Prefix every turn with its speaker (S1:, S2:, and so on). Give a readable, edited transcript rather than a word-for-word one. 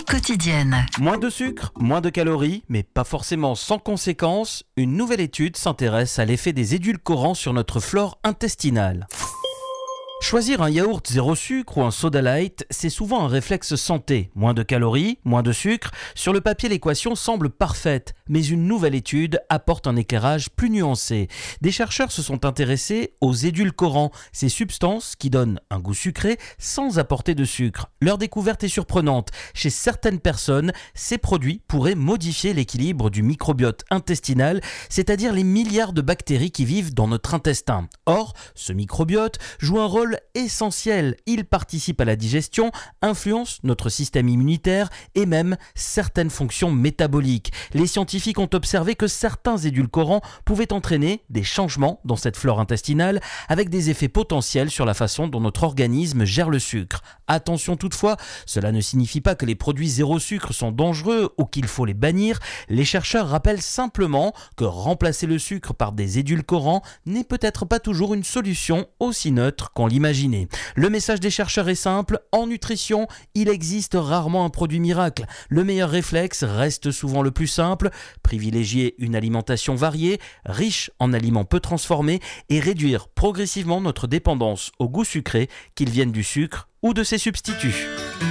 S1: quotidienne.
S2: Moins de sucre, moins de calories, mais pas forcément sans conséquences. Une nouvelle étude s'intéresse à l'effet des édulcorants sur notre flore intestinale. Choisir un yaourt zéro sucre ou un soda light, c'est souvent un réflexe santé. Moins de calories, moins de sucre. Sur le papier, l'équation semble parfaite, mais une nouvelle étude apporte un éclairage plus nuancé. Des chercheurs se sont intéressés aux édulcorants, ces substances qui donnent un goût sucré sans apporter de sucre. Leur découverte est surprenante. Chez certaines personnes, ces produits pourraient modifier l'équilibre du microbiote intestinal, c'est-à-dire les milliards de bactéries qui vivent dans notre intestin. Or, ce microbiote joue un rôle essentiel. Il participe à la digestion, influence notre système immunitaire et même certaines fonctions métaboliques. Les scientifiques ont observé que certains édulcorants pouvaient entraîner des changements dans cette flore intestinale avec des effets potentiels sur la façon dont notre organisme gère le sucre. Attention toutefois, cela ne signifie pas que les produits zéro sucre sont dangereux ou qu'il faut les bannir. Les chercheurs rappellent simplement que remplacer le sucre par des édulcorants n'est peut-être pas toujours une solution aussi neutre qu'on l'imaginait. Le message des chercheurs est simple, en nutrition, il existe rarement un produit miracle. Le meilleur réflexe reste souvent le plus simple, privilégier une alimentation variée, riche en aliments peu transformés et réduire progressivement notre dépendance au goût sucré, qu'il vienne du sucre ou de ses substituts.